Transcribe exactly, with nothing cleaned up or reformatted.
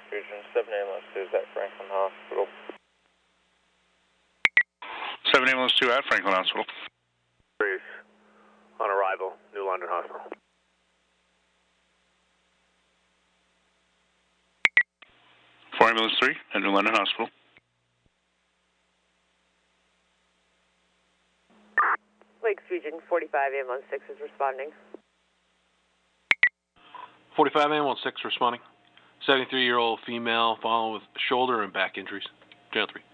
Fusion, seven ambulance two is at Franklin Hospital. seven ambulance two at Franklin Hospital. Breeze, on arrival, New London Hospital. four ambulance three at New London Hospital. Lakes Region forty-five, ambulance six is responding. forty-five ambulance six responding. seventy-three-year-old female following with shoulder and back injuries. Channel three.